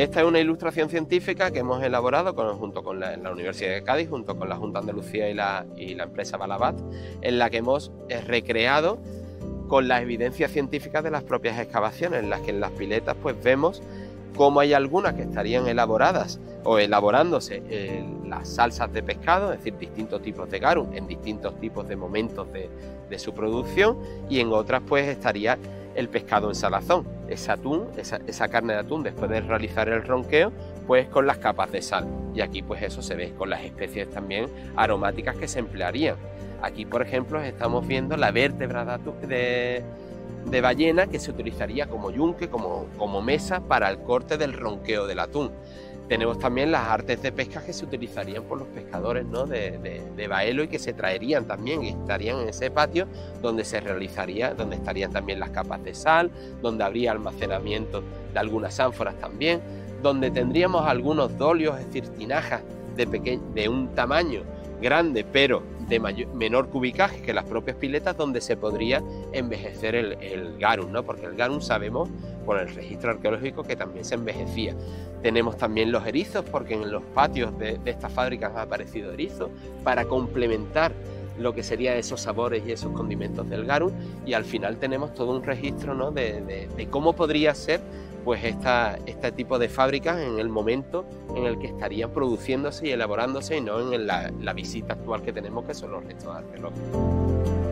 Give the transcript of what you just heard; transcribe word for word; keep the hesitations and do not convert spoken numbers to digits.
Esta es una ilustración científica que hemos elaborado con, junto con la, la Universidad de Cádiz, junto con la Junta de Andalucía y la, y la empresa Balabat, en la que hemos eh, recreado con las evidencias científicas de las propias excavaciones, en las que en las piletas pues vemos cómo hay algunas que estarían elaboradas o elaborándose eh, las salsas de pescado, es decir, distintos tipos de garum en distintos tipos de momentos de, de su producción, y en otras pues estaría el pescado en salazón, ese atún, esa, esa carne de atún después de realizar el ronqueo, pues con las capas de sal. Y aquí pues eso se ve con las especies también aromáticas que se emplearían. Aquí, por ejemplo, estamos viendo la vértebra de, atún, de, de ballena que se utilizaría como yunque, como, como mesa para el corte del ronqueo del atún. Tenemos también las artes de pesca que se utilizarían por los pescadores, ¿no? de, de, de Baelo, y que se traerían también y estarían en ese patio donde se realizaría, donde estarían también las capas de sal, donde habría almacenamiento de algunas ánforas también, donde tendríamos algunos dolios, es decir, tinajas de, peque de un tamaño grande, pero de mayor, menor cubicaje que las propias piletas, donde se podría envejecer el, el garum, ¿no? Porque el garum sabemos por el registro arqueológico que también se envejecía. Tenemos también los erizos, porque en los patios de, de estas fábricas han aparecido erizos para complementar lo que serían esos sabores y esos condimentos del garum, y al final tenemos todo un registro, ¿no? de, de, de cómo podría ser pues esta, este tipo de fábricas en el momento en el que estarían produciéndose y elaborándose, y no en la, la visita actual que tenemos, que son los restos arqueológicos.